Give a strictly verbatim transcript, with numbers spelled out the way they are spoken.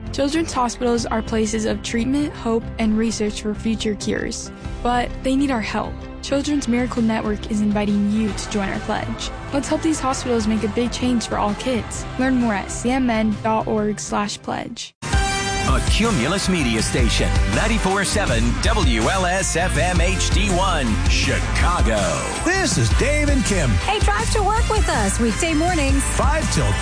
Children's hospitals are places of treatment, hope, and research for future cures. But they need our help. Children's Miracle Network is inviting you to join our pledge. Let's help these hospitals make a big change for all kids. Learn more at c m n dot org slash pledge. A Cumulus Media Station, ninety-four point seven W L S F M H D one, Chicago. This is Dave and Kim. Hey, drive to work with us weekday mornings. five till